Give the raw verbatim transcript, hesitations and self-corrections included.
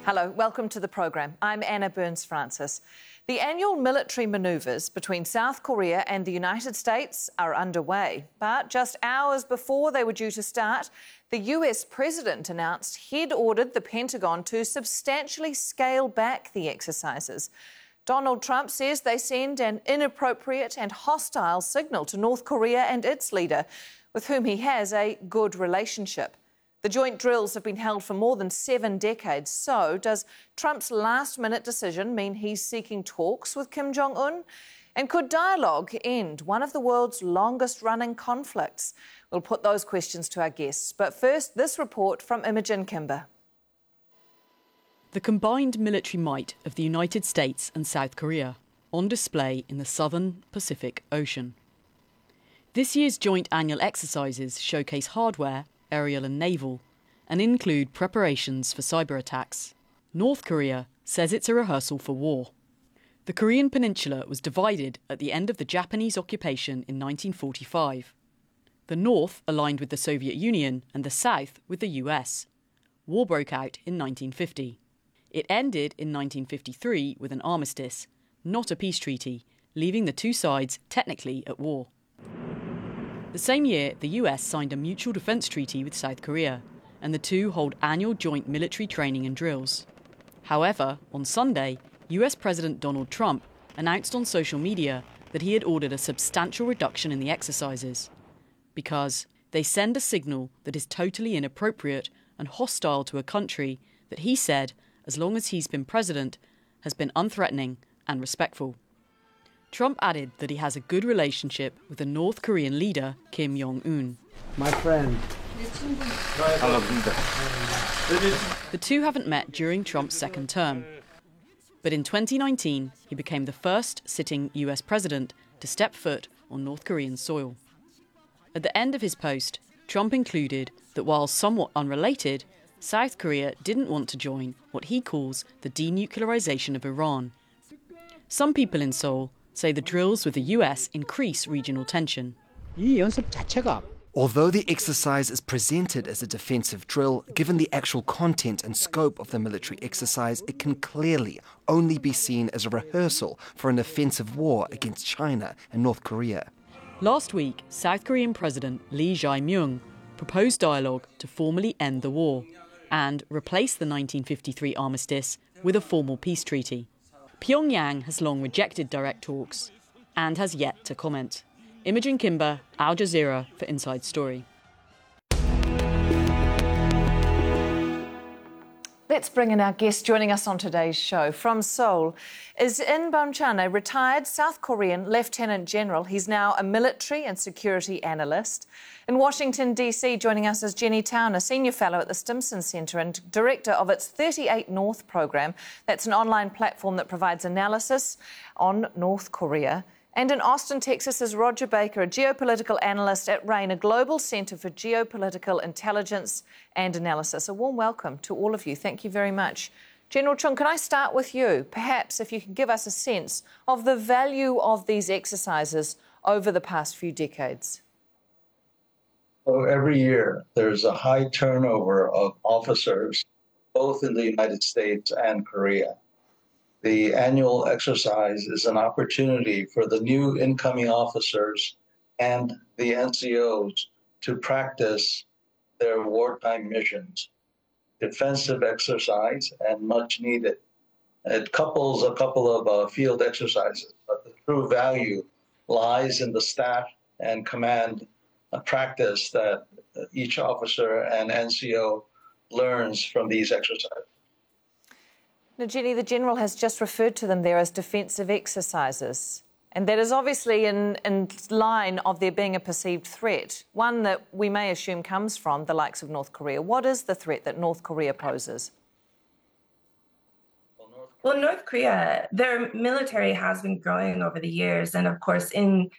Hello, welcome to the programme. I'm Anna Burns-Francis. The annual military manoeuvres between South Korea and the United States are underway. But just hours before they were due to start, the U S president announced he'd ordered the Pentagon to substantially scale back the exercises. Donald Trump says they send an inappropriate and hostile signal to North Korea and its leader, with whom he has a good relationship. The joint drills have been held for more than seven decades. So, does Trump's last-minute decision mean he's seeking talks with Kim Jong-un? And could dialogue end one of the world's longest-running conflicts? We'll put those questions to our guests. But first, this report from Imogen Kimber. The combined military might of the United States and South Korea on display in the southern Pacific Ocean. This year's joint annual exercises showcase hardware, aerial and naval, and include preparations for cyber attacks. North Korea says it's a rehearsal for war. The Korean peninsula was divided at the end of the Japanese occupation in nineteen forty-five. The North aligned with the Soviet Union and the South with the U S. War broke out in nineteen fifty. It ended in nineteen fifty-three with an armistice, not a peace treaty, leaving the two sides technically at war. The same year, the U S signed a mutual defence treaty with South Korea, and the two hold annual joint military training and drills. However, on Sunday, U S President Donald Trump announced on social media that he had ordered a substantial reduction in the exercises, because they send a signal that is totally inappropriate and hostile to a country that he said, as long as he's been president, has been unthreatening and respectful. Trump added that he has a good relationship with the North Korean leader, Kim Jong-un. My friend. The two haven't met during Trump's second term. But in twenty nineteen, he became the first sitting U S president to step foot on North Korean soil. At the end of his post, Trump included that while somewhat unrelated, South Korea didn't want to join what he calls the denuclearization of Iran. Some people in Seoul say the drills with the U S increase regional tension. Although the exercise is presented as a defensive drill, given the actual content and scope of the military exercise, it can clearly only be seen as a rehearsal for an offensive war against China and North Korea. Last week, South Korean President Lee Jae-myung proposed dialogue to formally end the war and replace the nineteen fifty-three armistice with a formal peace treaty. Pyongyang has long rejected direct talks and has yet to comment. Imogen Kimber, Al Jazeera for Inside Story. Let's bring in our guest joining us on today's show. From Seoul is In Bum-chan, a retired South Korean Lieutenant General. He's now a military and security analyst. In Washington, D C, joining us is Jenny Town, a senior fellow at the Stimson Centre and director of its thirty-eight North program. That's an online platform that provides analysis on North Korea. And in Austin, Texas, is Roger Baker, a geopolitical analyst at RAIN, a global centre for geopolitical intelligence and analysis. A warm welcome to all of you. Thank you very much. General Chung, can I start with you? Perhaps if you can give us a sense of the value of these exercises over the past few decades. So every year, there's a high turnover of officers, both in the United States and Korea. The annual exercise is an opportunity for the new incoming officers and the N C Os to practice their wartime missions. Defensive exercise and much needed. It couples a couple of uh, field exercises, but the true value lies in the staff and command uh, practice that each officer and N C O learns from these exercises. Now, Jenny, the General has just referred to them there as defensive exercises. And that is obviously in, in line of there being a perceived threat, one that we may assume comes from the likes of North Korea. What is the threat that North Korea poses? Well, North Korea, their military has been growing over the years. And of course, in